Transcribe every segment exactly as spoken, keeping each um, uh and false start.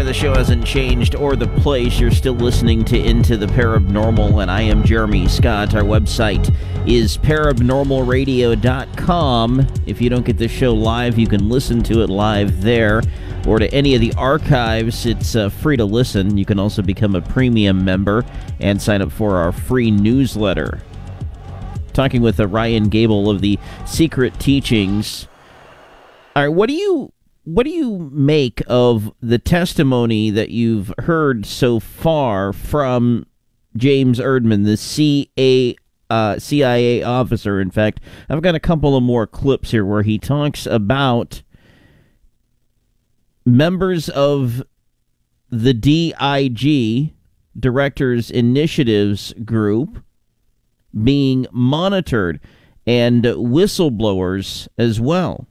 The show hasn't changed or the place. You're still listening to Into the Paranormal, and I am Jeremy Scott. Our website is paranormal radio dot com. If you don't get this show live, you can listen to it live there, or to any of the archives. It's uh, free to listen. You can also become a premium member and sign up for our free newsletter. Talking with uh, Ryan Gable of the Secret Teachings. All right, what do you... What do you make of the testimony that you've heard so far from James Erdman, the C A, uh, C I A officer? In fact, I've got a couple of more clips here where he talks about members of the D I G, Directors Initiatives Group, being monitored, and whistleblowers as well.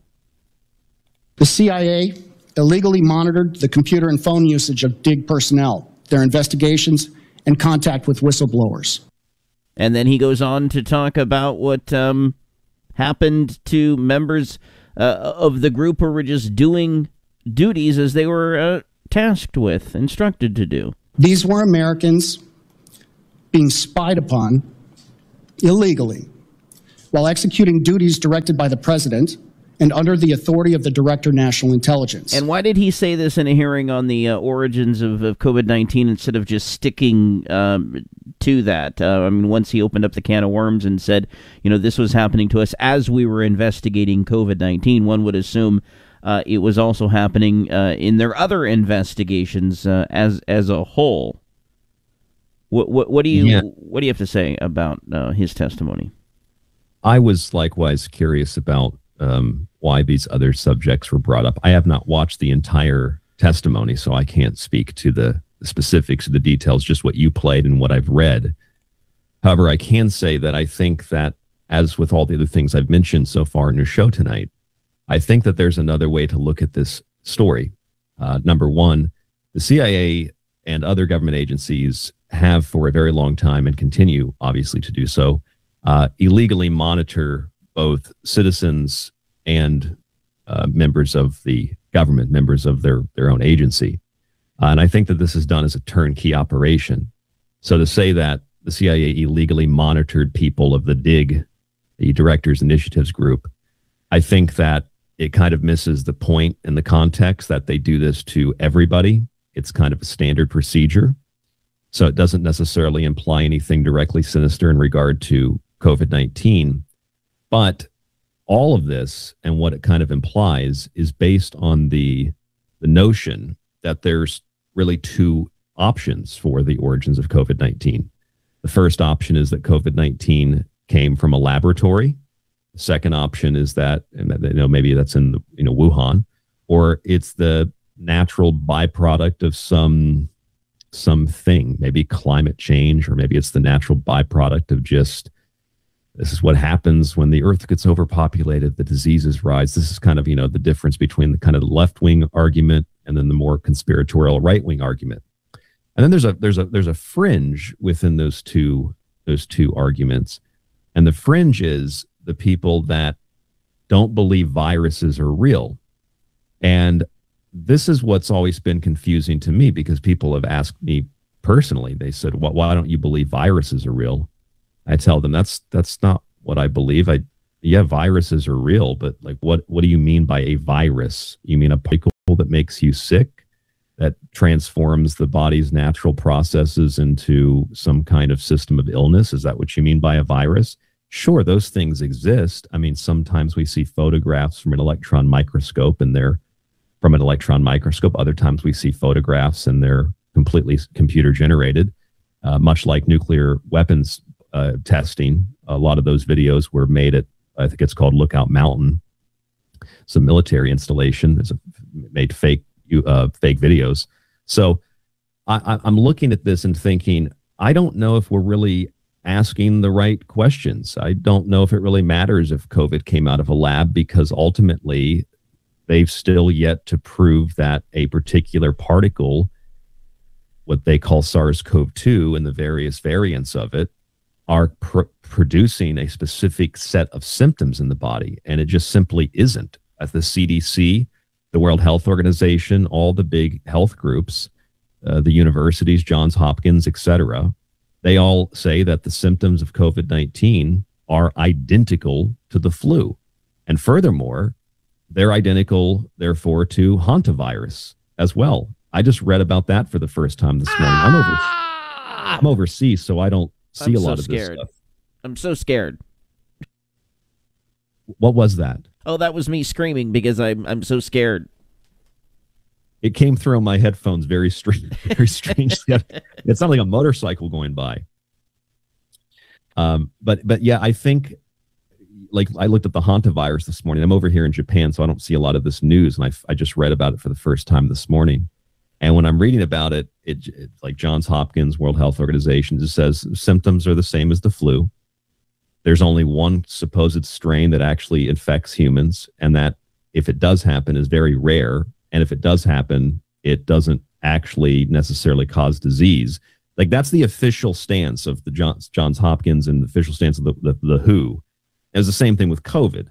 The C I A illegally monitored the computer and phone usage of D I G personnel, their investigations, and contact with whistleblowers. And then he goes on to talk about what um, happened to members uh, of the group who were just doing duties as they were uh, tasked with, instructed to do. These were Americans being spied upon illegally while executing duties directed by the president and under the authority of the Director of National Intelligence. And why did he say this in a hearing on the uh, origins of, of COVID nineteen instead of just sticking um, to that? Uh, I mean, once he opened up the can of worms and said, you know, this was happening to us as we were investigating COVID nineteen, one would assume uh, it was also happening uh, in their other investigations uh, as as a whole. What, what, what do you yeah. what do you have to say about uh, his testimony? I was likewise curious about Um, why these other subjects were brought up. I have not watched the entire testimony, so I can't speak to the, the specifics of the details, just what you played and what I've read. However, I can say that I think that, as with all the other things I've mentioned so far in your show tonight, I think that there's another way to look at this story. Uh, number one, the C I A and other government agencies have for a very long time, and continue, obviously, to do so, uh, illegally monitor both citizens and uh, members of the government, members of their, their own agency. Uh, and I think that this is done as a turnkey operation. So to say that the C I A illegally monitored people of the D I G, the Directors Initiatives Group, I think that it kind of misses the point in the context that they do this to everybody. It's kind of a standard procedure. So it doesn't necessarily imply anything directly sinister in regard to COVID nineteen. But all of this and what it kind of implies is based on the, the notion that there's really two options for the origins of COVID nineteen. The first option is that COVID nineteen came from a laboratory. The second option is that, you know, maybe that's in, you know, Wuhan, or it's the natural byproduct of some something, maybe climate change, or maybe it's the natural byproduct of just, this is what happens when the earth gets overpopulated, the diseases rise. This is kind of, you know, the difference between the kind of left-wing argument and then the more conspiratorial right-wing argument. And then there's a there's a there's a fringe within those two those two arguments. And the fringe is the people that don't believe viruses are real. And this is what's always been confusing to me, because people have asked me personally, they said, well, why don't you believe viruses are real? I tell them that's that's not what I believe. I yeah, viruses are real, but like what what do you mean by a virus? You mean a particle that makes you sick, that transforms the body's natural processes into some kind of system of illness? Is that what you mean by a virus? Sure, those things exist. I mean, sometimes we see photographs from an electron microscope and they're from an electron microscope. Other times we see photographs and they're completely computer generated, uh, much like nuclear weapons uh, testing. A lot of those videos were made at, I think it's called Lookout Mountain. It's a military installation. It's a, made fake uh, fake videos. So I, I'm looking at this and thinking, I don't know if we're really asking the right questions. I don't know if it really matters if COVID came out of a lab, because ultimately they've still yet to prove that a particular particle, what they call SARS CoV two and the various variants of it, are pr producing a specific set of symptoms in the body. And it just simply isn't. At the C D C, the World Health Organization, all the big health groups, uh, the universities, Johns Hopkins, et cetera, they all say that the symptoms of COVID nineteen are identical to the flu. And furthermore, they're identical, therefore, to hantavirus as well. I just read about that for the first time this morning. I'm over, I'm overseas, so I don't see I'm a lot so of scared. this stuff. I'm so scared. What was that? Oh, that was me screaming because I'm I'm so scared. It came through on my headphones very strange, very strangely. It sounded like a motorcycle going by. Um, but but yeah, I think, like, I looked at the hantavirus this morning. I'm over here in Japan, so I don't see a lot of this news, and I I just read about it for the first time this morning. And when I'm reading about it, it, it like Johns Hopkins, World Health Organization, it says symptoms are the same as the flu. There's only one supposed strain that actually infects humans, and that, if it does happen, is very rare. And if it does happen, it doesn't actually necessarily cause disease. Like, that's the official stance of the Johns, Johns Hopkins, and the official stance of the, the, the W H O. It was the same thing with COVID.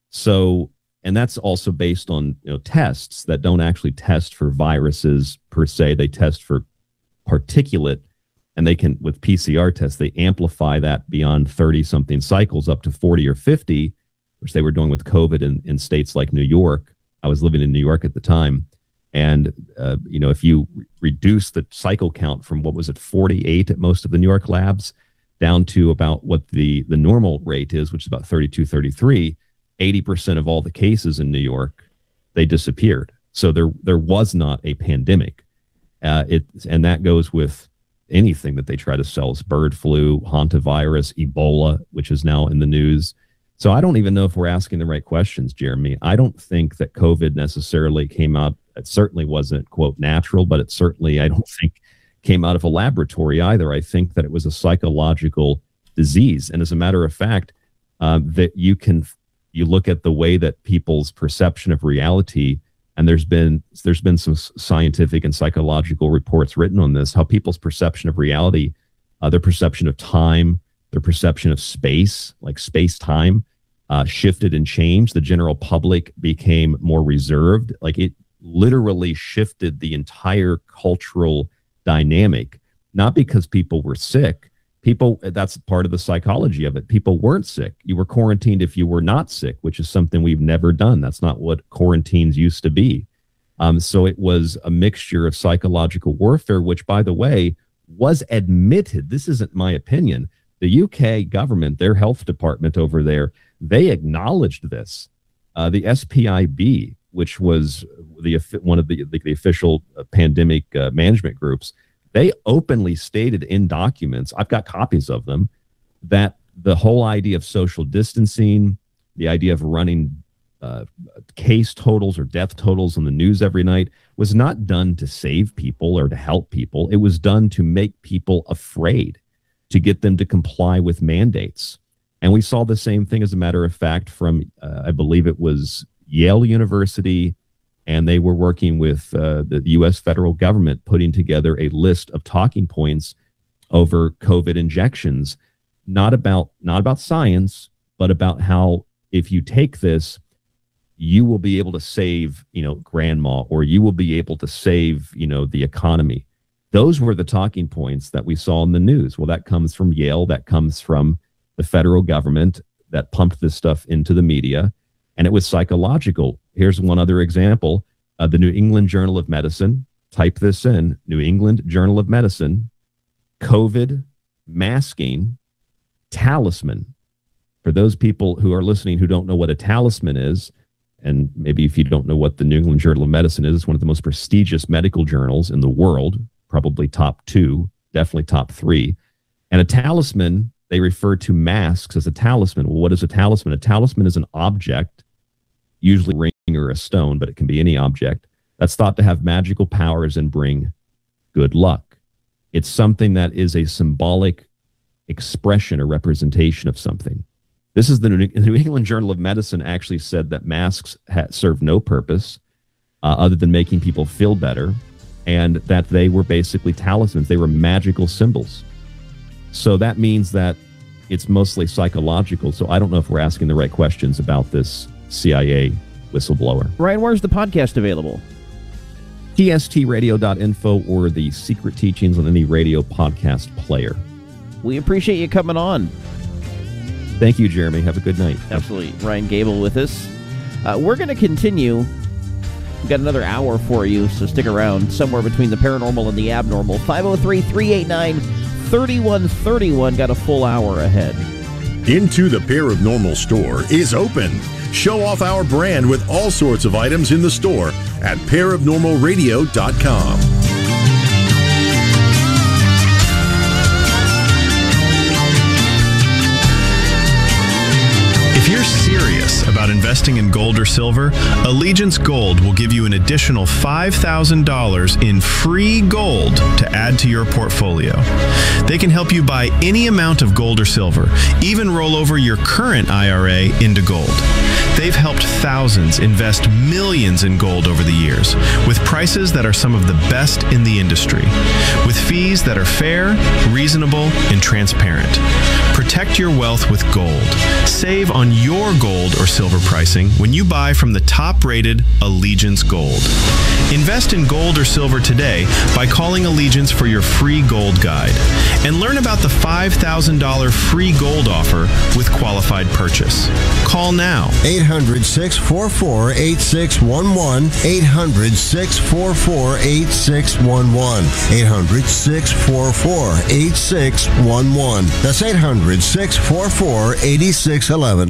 So, and that's also based on, you know, tests that don't actually test for viruses per se. They test for particulate, and they can, with P C R tests, they amplify that beyond thirty something cycles up to forty or fifty, which they were doing with COVID in, in states like New York. I was living in New York at the time. And, uh, you know, if you re- reduce the cycle count from, what was it, forty-eight at most of the New York labs, down to about what the, the normal rate is, which is about thirty-two, thirty-three, eighty percent of all the cases in New York, they disappeared. So there there was not a pandemic. Uh, it, and that goes with anything that they try to sell, as bird flu, hantavirus, Ebola, which is now in the news. So I don't even know if we're asking the right questions, Jeremy. I don't think that COVID necessarily came out. It certainly wasn't, quote, natural, but it certainly, I don't think, came out of a laboratory either. I think that it was a psychological disease. And as a matter of fact, uh, that you can, you look at the way that people's perception of reality, and there's been, there's been some scientific and psychological reports written on this, how people's perception of reality, uh, their perception of time, their perception of space, like space-time, uh, shifted and changed. The general public became more reserved. Like, it literally shifted the entire cultural dynamic, not because people were sick. People, that's part of the psychology of it. People weren't sick. You were quarantined if you were not sick, which is something we've never done. That's not what quarantines used to be. Um, so it was a mixture of psychological warfare, which, by the way, was admitted. This isn't my opinion. The U K government, their health department over there, they acknowledged this. Uh, the S P I B, which was the one of the, the, the official pandemic uh, management groups, they openly stated in documents, I've got copies of them, that the whole idea of social distancing, the idea of running uh, case totals or death totals on the news every night, was not done to save people or to help people. It was done to make people afraid, to get them to comply with mandates. And we saw the same thing, as a matter of fact, from, uh, I believe it was Yale University, and they were working with uh, the U S federal government, putting together a list of talking points over COVID injections, not about not about science, but about how, if you take this, you will be able to save, you know, grandma, or you will be able to save, you know, the economy. Those were the talking points that we saw in the news. Well, that comes from Yale. That comes from the federal government that pumped this stuff into the media. And it was psychological. Here's one other example. Uh, the New England Journal of Medicine, type this in, New England Journal of Medicine, COVID masking talisman. For those people who are listening who don't know what a talisman is, and maybe if you don't know what the New England Journal of Medicine is, it's one of the most prestigious medical journals in the world, probably top two, definitely top three. And a talisman, they refer to masks as a talisman. Well, what is a talisman? A talisman is an object, usually a ring or a stone, but it can be any object, that's thought to have magical powers and bring good luck. It's something that is a symbolic expression or representation of something. This is the New England Journal of Medicine actually said that masks ha- serve no purpose uh, other than making people feel better, and that they were basically talismans. They were magical symbols. So that means that it's mostly psychological. So I don't know if we're asking the right questions about this C I A whistleblower. Ryan, where's the podcast available? T S T radio dot info or the Secret Teachings on any radio podcast player. We appreciate you coming on. Thank you, Jeremy. Have a good night. Absolutely. Ryan Gable with us. Uh, we're going to continue. We've got another hour for you, so stick around. Somewhere between the paranormal and the abnormal. five oh three, three eight nine, three one three one. Got a full hour ahead. Into the Paranormal store is open. Show off our brand with all sorts of items in the store at paranormal radio dot com. If you're serious about investing in gold or silver, Allegiance Gold will give you an additional five thousand dollars in free gold to add to your portfolio. They can help you buy any amount of gold or silver, even roll over your current I R A into gold. They've helped thousands invest millions in gold over the years, with prices that are some of the best in the industry, with fees that are fair, reasonable, and transparent. Protect your wealth with gold. Save on your gold or silver pricing when you buy from the top-rated Allegiance Gold. Invest in gold or silver today by calling Allegiance for your free gold guide. And learn about the five thousand dollars free gold offer with qualified purchase. Call now. eight hundred, six four four, eight six one one. eight hundred, six four four, eight six one one. eight hundred, six four four, eight six one one. That's eight hundred, six four four, eight six one one.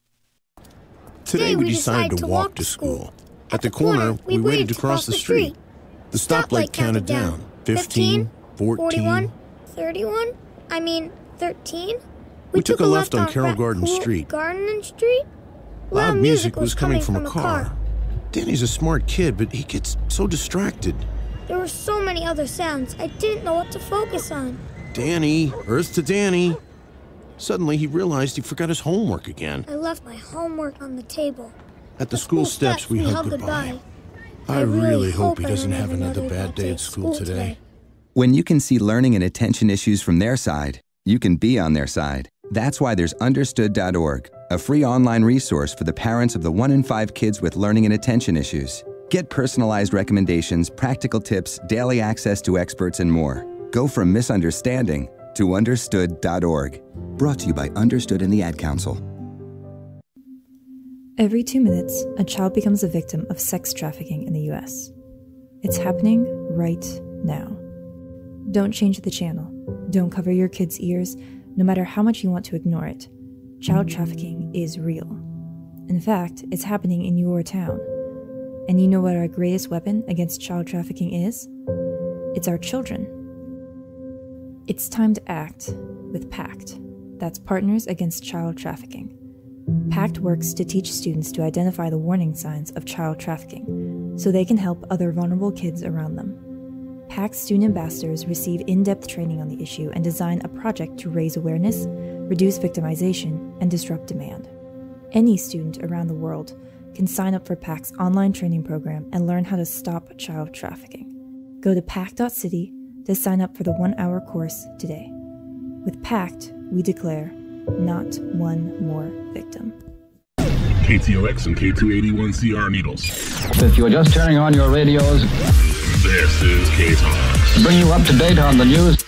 Today we decided to walk to school. At the corner, we waited to cross the street. The stoplight counted down. fifteen, fourteen, thirty-one? I mean, thirteen? We took a left on Carroll Garden Street. Garden Street? Loud music was coming from a car. Danny's a smart kid, but he gets so distracted. There were so many other sounds, I didn't know what to focus on. Danny, Earth to Danny. Suddenly, he realized he forgot his homework again. I left my homework on the table. At the school steps, we hugged goodbye. I really hope he doesn't have another bad day at school today. When you can see learning and attention issues from their side, you can be on their side. That's why there's understood dot org, a free online resource for the parents of the one in five kids with learning and attention issues. Get personalized recommendations, practical tips, daily access to experts, and more. Go from misunderstanding to understood dot org. Brought to you by Understood and the Ad Council. Every two minutes, a child becomes a victim of sex trafficking in the U S. It's happening right now. Don't change the channel. Don't cover your kids' ears, no matter how much you want to ignore it. Child trafficking is real. In fact, it's happening in your town. And you know what our greatest weapon against child trafficking is? It's our children. It's time to act with PACT. That's Partners Against Child Trafficking. PACT works to teach students to identify the warning signs of child trafficking so they can help other vulnerable kids around them. PACT student ambassadors receive in-depth training on the issue and design a project to raise awareness, reduce victimization, and disrupt demand. Any student around the world can sign up for PACT's online training program and learn how to stop child trafficking. Go to pact dot city to sign up for the one-hour course today. With PACT, we declare not one more victim. K T O X and K two eighty-one C R Needles. If you are just turning on your radios, this is K-Talks. To bring you up to date on the news.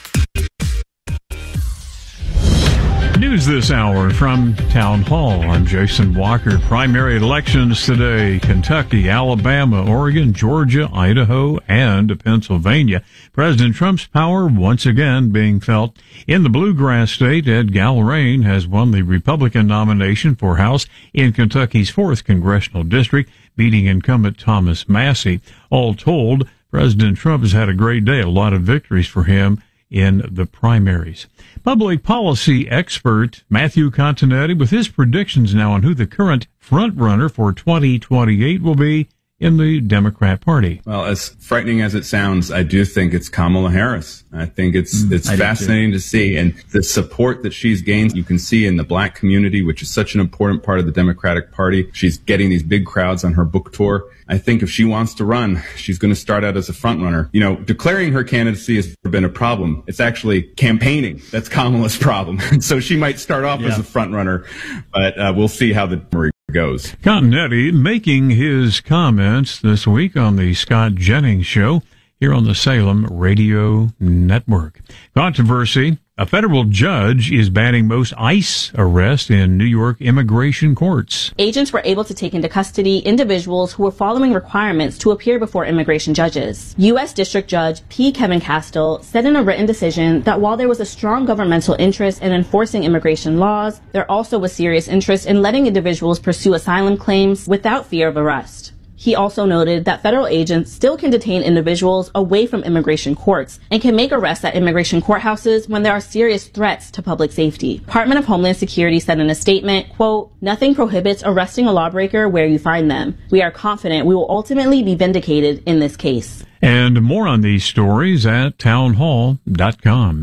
News this hour from Town Hall. I'm Jason Walker. Primary elections today: Kentucky, Alabama, Oregon, Georgia, Idaho, and Pennsylvania. President Trump's power once again being felt in the bluegrass state. Ed Gallarain has won the Republican nomination for House in Kentucky's fourth congressional district, beating incumbent Thomas Massey. All told, President Trump has had a great day. A lot of victories for him in the primaries. Public policy expert Matthew Continetti with his predictions now on who the current frontrunner for twenty twenty-eight will be in the Democrat Party. Well, as frightening as it sounds, I do think it's Kamala Harris. I think it's mm, it's I fascinating to see, and the support that she's gained, you can see in the black community, which is such an important part of the Democratic Party. She's getting these big crowds on her book tour. I think if she wants to run, she's going to start out as a front runner. You know, declaring her candidacy has been a problem. It's actually campaigning that's Kamala's problem. So she might start off yeah. as a front runner, but uh, we'll see how the goes. Continetti making his comments this week on the Scott Jennings Show here on the Salem Radio Network. Controversy. A federal judge is banning most ICE arrests in New York immigration courts. Agents were able to take into custody individuals who were following requirements to appear before immigration judges. U S District Judge P. Kevin Castile said in a written decision that while there was a strong governmental interest in enforcing immigration laws, there also was serious interest in letting individuals pursue asylum claims without fear of arrest. He also noted that federal agents still can detain individuals away from immigration courts and can make arrests at immigration courthouses when there are serious threats to public safety. Department of Homeland Security said in a statement, quote, "Nothing prohibits arresting a lawbreaker where you find them. We are confident we will ultimately be vindicated in this case." And more on these stories at townhall dot com.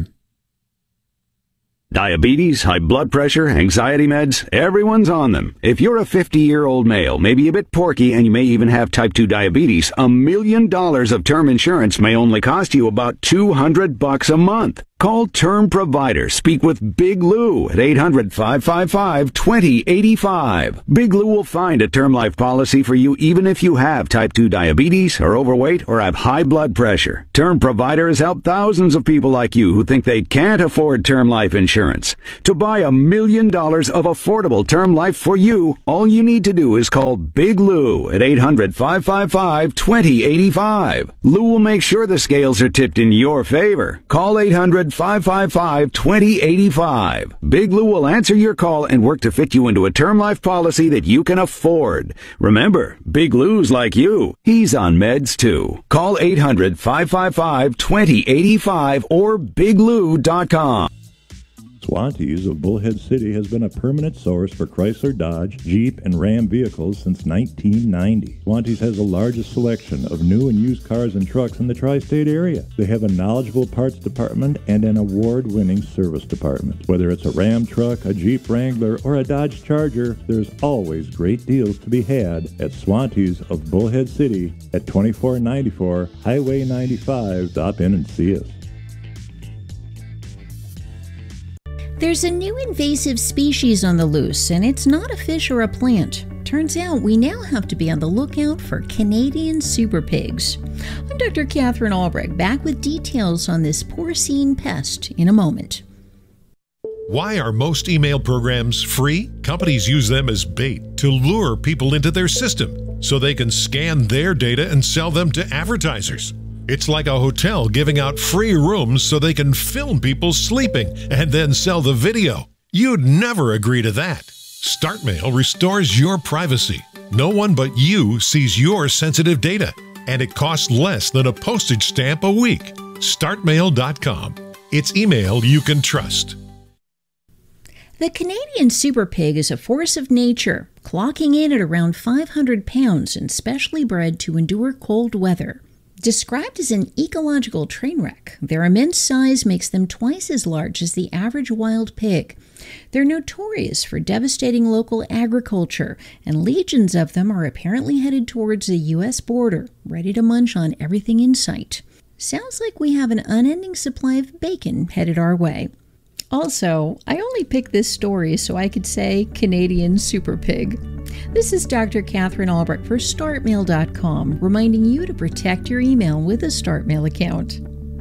Diabetes, high blood pressure, anxiety meds, everyone's on them. If you're a fifty-year-old male, maybe a bit porky, and you may even have type two diabetes, a million dollars of term insurance may only cost you about two hundred bucks a month. Call Term Provider. Speak with Big Lou at eight hundred, five five five, two zero eight five. Big Lou will find a term life policy for you even if you have type two diabetes, are overweight, or have high blood pressure. Term Provider has helped thousands of people like you who think they can't afford term life insurance. To buy a million dollars of affordable term life for you, all you need to do is call Big Lou at eight hundred, five five five, two zero eight five. Lou will make sure the scales are tipped in your favor. Call eight hundred, five five five, two zero eight five. Big Lou will answer your call and work to fit you into a term life policy that you can afford. Remember, Big Lou's like you. He's on meds too. Call eight hundred, five five five, two zero eight five or big lou dot com. Swantees of Bullhead City has been a permanent source for Chrysler, Dodge, Jeep, and Ram vehicles since nineteen ninety. Swantees has the largest selection of new and used cars and trucks in the tri-state area. They have a knowledgeable parts department and an award-winning service department. Whether it's a Ram truck, a Jeep Wrangler, or a Dodge Charger, there's always great deals to be had at Swantees of Bullhead City at twenty-four ninety-four Highway ninety-five. Stop in and see us. There's a new invasive species on the loose, and it's not a fish or a plant. Turns out we now have to be on the lookout for Canadian super pigs. I'm Doctor Catherine Albrecht, back with details on this porcine pest in a moment. Why are most email programs free? Companies use them as bait to lure people into their system so they can scan their data and sell them to advertisers. It's like a hotel giving out free rooms so they can film people sleeping and then sell the video. You'd never agree to that. StartMail restores your privacy. No one but you sees your sensitive data, and it costs less than a postage stamp a week. start mail dot com. It's email you can trust. The Canadian super pig is a force of nature, clocking in at around five hundred pounds and specially bred to endure cold weather. Described as an ecological train wreck, their immense size makes them twice as large as the average wild pig. They're notorious for devastating local agriculture, and legions of them are apparently headed towards the U S border, ready to munch on everything in sight. Sounds like we have an unending supply of bacon headed our way. Also, I only picked this story so I could say Canadian super pig. This is Doctor Catherine Albrecht for start mail dot com, reminding you to protect your email with a StartMail account.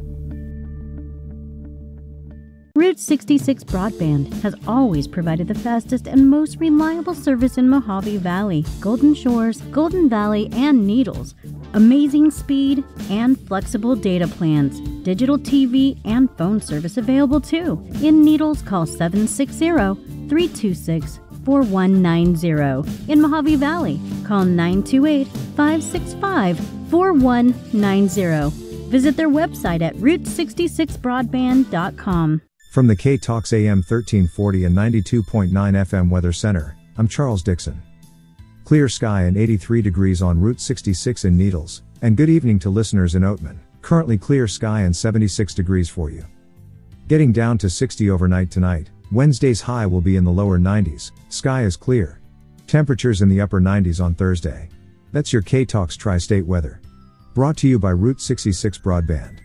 Route sixty-six Broadband has always provided the fastest and most reliable service in Mojave Valley, Golden Shores, Golden Valley, and Needles. Amazing speed and flexible data plans. Digital T V and phone service available too. In Needles, call seven six zero, three two six, four one nine zero. In Mojave Valley, call nine two eight, five six five, four one nine zero. Visit their website at route sixty-six broadband dot com. From the K-Talks A M thirteen forty and ninety-two point nine F M Weather Center, I'm Charles Dixon. Clear sky and eighty-three degrees on Route sixty-six in Needles, and good evening to listeners in Oatman. Currently clear sky and seventy-six degrees for you. Getting down to sixty overnight tonight. Wednesday's high will be in the lower nineties, sky is clear. Temperatures in the upper nineties on Thursday. That's your K-Talks Tri-State weather. Brought to you by Route sixty-six Broadband.